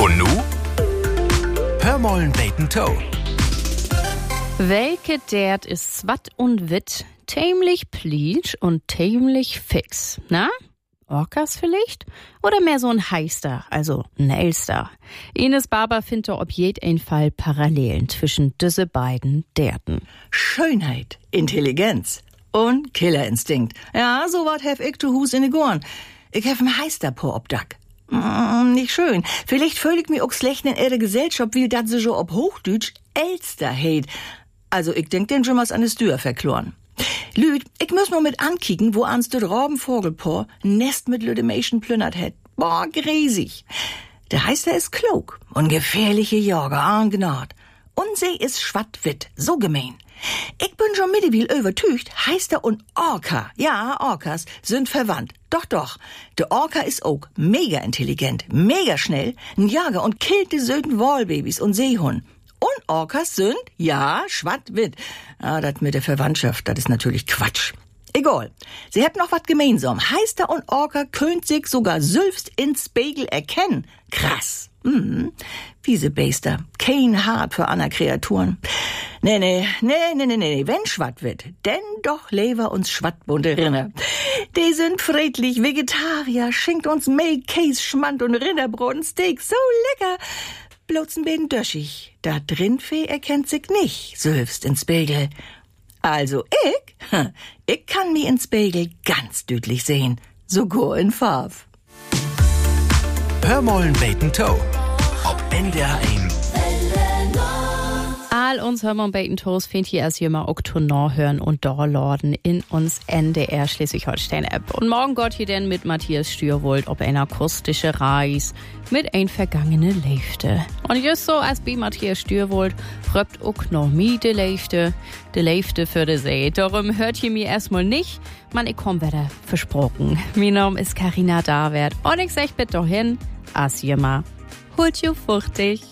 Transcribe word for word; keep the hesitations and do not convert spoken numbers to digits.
Und nu? Hör mollen beten Toe. Welke dert ist swat und wit, tämlich pleatsch und tämlich fix, na? Orcas vielleicht? Oder mehr so ein Heister, also ein Elster? Ines Barber findet ob jeden Fall Parallelen zwischen diese beiden derten. Schönheit, Intelligenz und Killerinstinkt. Ja, so wat hef ich zu Hus in de Gorn. Ich hef ein Heister po obdack. Mm, nicht schön. Vielleicht fühl ich mich auch schlecht in ihre Gesellschaft, wie dat sie so ob Hochdeutsch Elster heit. Also ich denk den schon was an de Stür verkloren. Lüd, ich muss nur mit ankicken, wo ans de Rabenvogelpaar Nest mit Lüdemation plündert het. Boah, gräsig. Der Heister ist klug und gefährliche Jäger, angnad. Und sie ist schwattwitt, so gemein. Ich bin schon mittlerweile übertücht, Heister und Orca, ja, Orcas, sind verwandt. Doch, doch, der Orca ist auch mega intelligent, mega schnell, ein Jager und killt die söden Wallbabys und Seehund. Und Orcas sind, ja, schwattwitt. Ah, das mit der Verwandtschaft, das ist natürlich Quatsch. Egal. Sie hätten noch was gemeinsam. Heister und Orca könnt sich sogar selbst ins Spiegel erkennen. Krass. Mhm. Wiese Beister. Kein Hart für andere Kreaturen. Nee, nee, nee, nee, nee, nee. Wenn schwattwitt, denn doch lever uns schwattbunte Rinner. Die sind friedlich, Vegetarier, schenkt uns Mehl, Käse, Schmand und Rinderbrot und Steak. So lecker. Bloß ein bisschen döschig. Da Rindvieh erkennt sich nicht, selbst ins Spiegel. Also ich, ich kann mich ins Spiegel ganz deutlich sehen. Sogar in Farbe. Hör mollen beten Toe. Ob N D R eins. All uns Hörmon beten Toes findet ihr erst immer Oktober hören und Dorlorden in uns N D R Schleswig-Holstein-App. Und morgen Gott hier denn mit Matthias Stürwold ob ein akustische Reis mit ein vergangene Leifte. Und just so als bei Matthias Stürwold röpt auch noch mi de Leifte, de Leifte für de See. Darum hört ihr mir erstmal nicht, man ich komm wieder versprochen. Mein Name ist Carina David und ich sag bitte doch hin, as jema, holt you fuchtig.